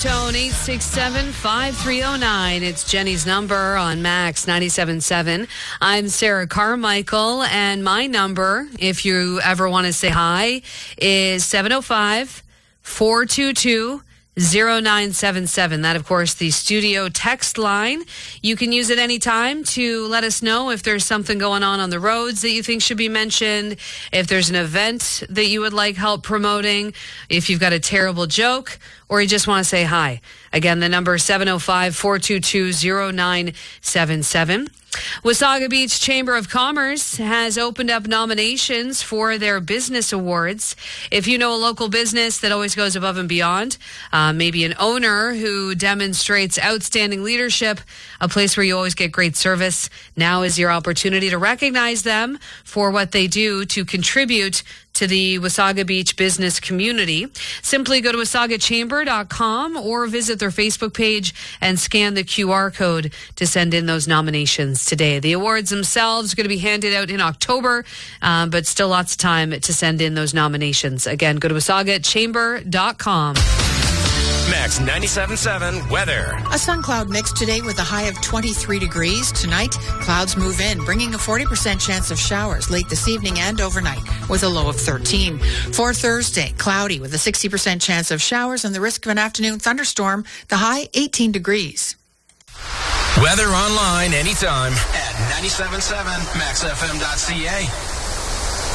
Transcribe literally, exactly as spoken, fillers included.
Tone eight six seven, five three zero nine. It's Jenny's number on Max ninety-seven point seven. I'm Sarah Carmichael, and my number, if you ever want to say hi, is seven oh five, four two two, zero nine seven seven. That, of course, the studio text line. You can use it anytime to let us know if there's something going on on the roads that you think should be mentioned, if there's an event that you would like help promoting, if you've got a terrible joke, or you just want to say hi. Again, the number is seven oh five, four two two, zero nine seven seven. Wasaga Beach Chamber of Commerce has opened up nominations for their business awards. If you know a local business that always goes above and beyond, uh, maybe an owner who demonstrates outstanding leadership, a place where you always get great service, now is your opportunity to recognize them for what they do to contribute to the Wasaga Beach business community. Simply go to wasaga chamber dot com or visit their Facebook page and scan the Q R code to send in those nominations today. The awards themselves are going to be handed out in October, um, but still lots of time to send in those nominations. Again, go to wasaga chamber dot com. Max ninety-seven point seven weather. A sun cloud mix today with a high of twenty-three degrees. Tonight, clouds move in, bringing a forty percent chance of showers late this evening and overnight with a low of thirteen. For Thursday, cloudy with a sixty percent chance of showers and the risk of an afternoon thunderstorm. The high, eighteen degrees. Weather online anytime at ninety-seven point seven max f m dot c a.